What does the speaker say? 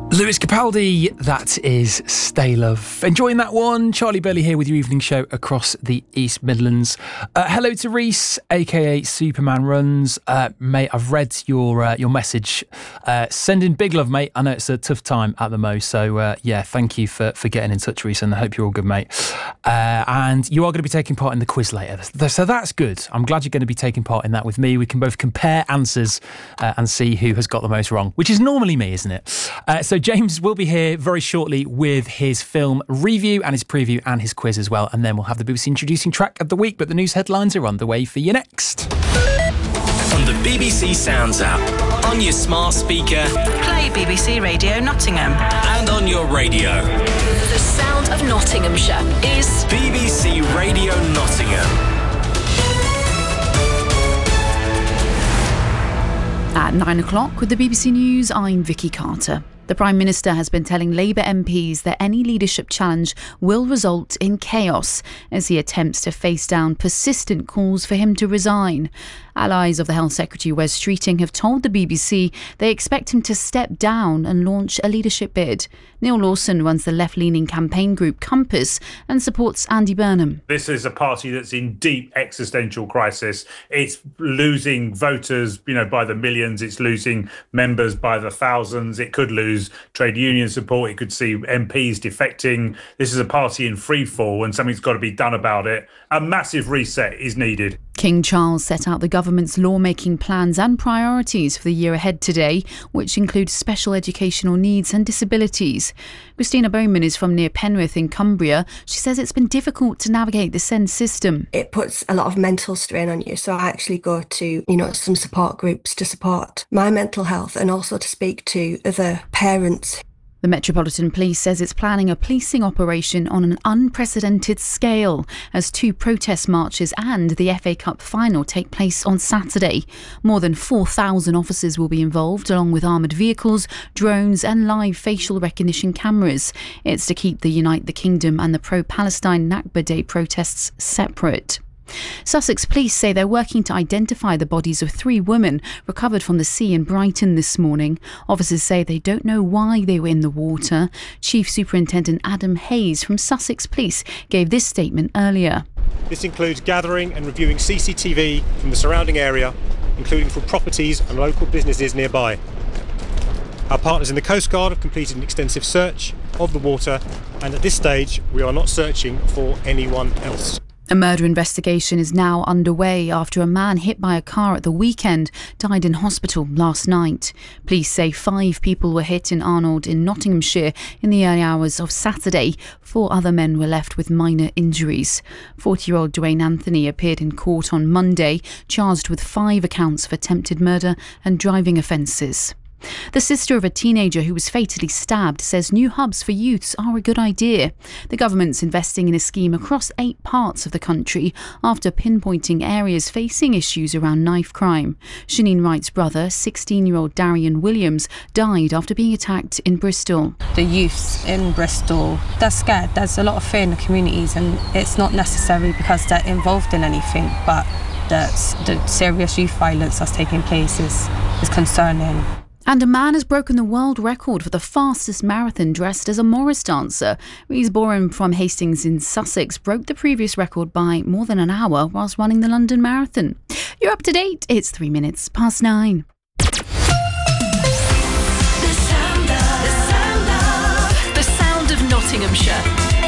Lewis Capaldi, that is Stay Love. Enjoying that one? Charlie Burley here with your evening show across the East Midlands. Hello to Reese, aka Superman Runs. Mate, I've read your message. Sending big love, mate. I know it's a tough time at the Mo, so thank you for getting in touch, Reese, and I hope you're all good, mate. And you are going to be taking part in the quiz later, so that's good. I'm glad you're going to be taking part in that with me. We can both compare answers and see who has got the most wrong, which is normally me, isn't it? So James will be here very shortly with his film review and his preview and his quiz as well. And then we'll have the BBC Introducing Track of the Week. But the news headlines are on the way for you next. On the BBC Sounds app, on your smart speaker, play BBC Radio Nottingham. And on your radio. The sound of Nottinghamshire is BBC Radio Nottingham. At 9 o'clock with the BBC News, I'm Vicky Carter. The Prime Minister has been telling Labour MPs that any leadership challenge will result in chaos as he attempts to face down persistent calls for him to resign. Allies of the Health Secretary Wes Streeting have told the BBC they expect him to step down and launch a leadership bid. Neil Lawson runs the left-leaning campaign group Compass and supports Andy Burnham. This is a party that's in deep existential crisis. It's losing voters, by the millions. It's losing members by the thousands. It could lose trade union support. It could see MPs defecting. This is a party in free fall and something's got to be done about it. A massive reset is needed. King Charles set out the government's lawmaking plans and priorities for the year ahead today, which include special educational needs and disabilities. Christina Bowman is from near Penrith in Cumbria. She says it's been difficult to navigate the SEND system. It puts a lot of mental strain on you. So I actually go to, some support groups to support my mental health and also to speak to other parents. The Metropolitan Police says it's planning a policing operation on an unprecedented scale as 2 protest marches and the FA Cup final take place on Saturday. More than 4,000 officers will be involved, along with armoured vehicles, drones and live facial recognition cameras. It's to keep the Unite the Kingdom and the pro-Palestine Nakba Day protests separate. Sussex police say they're working to identify the bodies of 3 women recovered from the sea in Brighton this morning. Officers say they don't know why they were in the water. Chief Superintendent Adam Hayes from Sussex Police gave this statement earlier. This includes gathering and reviewing CCTV from the surrounding area, including from properties and local businesses nearby. Our partners in the Coast Guard have completed an extensive search of the water, and at this stage we are not searching for anyone else. A murder investigation is now underway after a man hit by a car at the weekend died in hospital last night. Police say 5 people were hit in Arnold in Nottinghamshire in the early hours of Saturday. 4 other men were left with minor injuries. 40-year-old Dwayne Anthony appeared in court on Monday, charged with 5 accounts of attempted murder and driving offences. The sister of a teenager who was fatally stabbed says new hubs for youths are a good idea. The government's investing in a scheme across 8 parts of the country after pinpointing areas facing issues around knife crime. Shanine Wright's brother, 16-year-old Darian Williams, died after being attacked in Bristol. The youths in Bristol, they're scared. There's a lot of fear in the communities, and it's not necessarily because they're involved in anything, but the serious youth violence that's taking place is concerning. And a man has broken the world record for the fastest marathon dressed as a Morris dancer. Rhys Boren from Hastings in Sussex broke the previous record by more than an hour whilst running the London Marathon. You're up to date. It's 3 minutes past 9. The sound of Nottinghamshire.